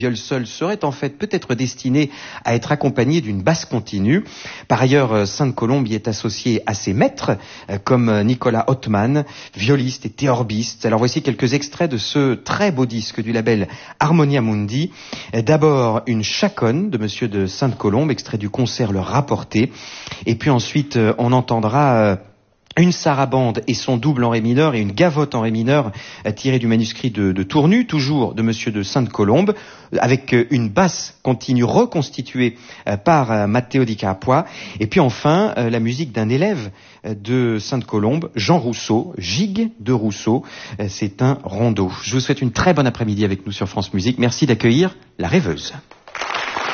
viol seul serait en fait peut-être destiné à être accompagné d'une basse continue. Par ailleurs, Sainte-Colombe y est associée à ses maîtres, comme Nicolas Ottman, violiste et théorbiste. Alors voici quelques extraits de ce très beau disque du label Harmonia Mundi. D'abord, une chaconne de Monsieur de Sainte-Colombe, extrait du concert Le Rapporté. Et puis ensuite, on entendra une sarabande et son double en ré mineur et une gavotte en ré mineur tirée du manuscrit de Tournu, toujours de Monsieur de Sainte-Colombe, avec une basse continue reconstituée par Matteo di Capua. Et puis enfin, la musique d'un élève de Sainte-Colombe, Jean Rousseau, Gigue de Rousseau. C'est un rondo. Je vous souhaite une très bonne après-midi avec nous sur France Musique. Merci d'accueillir La Rêveuse.